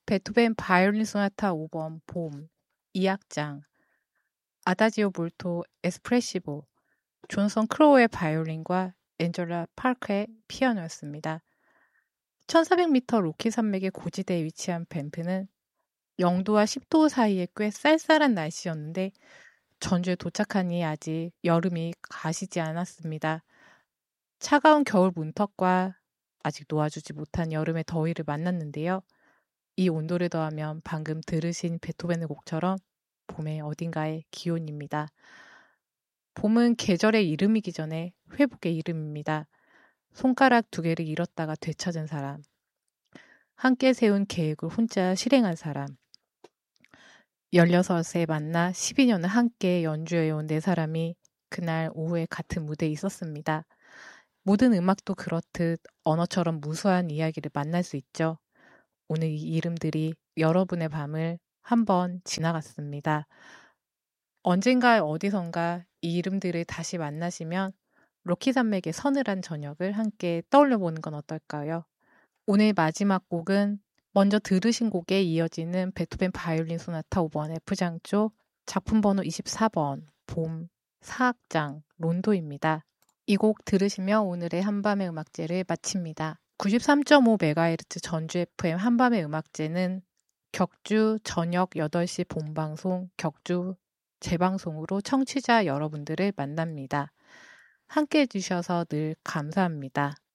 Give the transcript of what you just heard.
베토벤 바이올린 소나타 5번 봄 2악장 아다지오 몰토 에스프레시보 존슨 크로우의 바이올린과 앤젤라 파커의 피아노였습니다. 1400m 로키 산맥의 고지대에 위치한 밴프는 0도와 10도 사이에 꽤 쌀쌀한 날씨였는데 전주에 도착하니 아직 여름이 가시지 않았습니다. 차가운 겨울 문턱과 아직 놓아주지 못한 여름의 더위를 만났는데요. 이 온도를 더하면 방금 들으신 베토벤의 곡처럼 봄의 어딘가의 기온입니다. 봄은 계절의 이름이기 전에 회복의 이름입니다. 손가락 2개를 잃었다가 되찾은 사람, 함께 세운 계획을 혼자 실행한 사람, 16에 만나 12년을 함께 연주해온 4사람이 그날 오후에 같은 무대에 있었습니다. 모든 음악도 그렇듯 언어처럼 무수한 이야기를 만날 수 있죠. 오늘 이 이름들이 여러분의 밤을 한번 지나갔습니다. 언젠가 어디선가 이 이름들을 다시 만나시면 로키 산맥의 서늘한 저녁을 함께 떠올려 보는 건 어떨까요? 오늘 마지막 곡은 먼저 들으신 곡에 이어지는 베토벤 바이올린 소나타 5번 F장조 작품 번호 24번 봄 4악장 론도입니다. 이 곡 들으시며 오늘의 한밤의 음악제를 마칩니다. 93.5MHz 전주 FM 한밤의 음악제는 격주 저녁 8시 본방송 격주 재방송으로 청취자 여러분들을 만납니다. 함께 해주셔서 늘 감사합니다.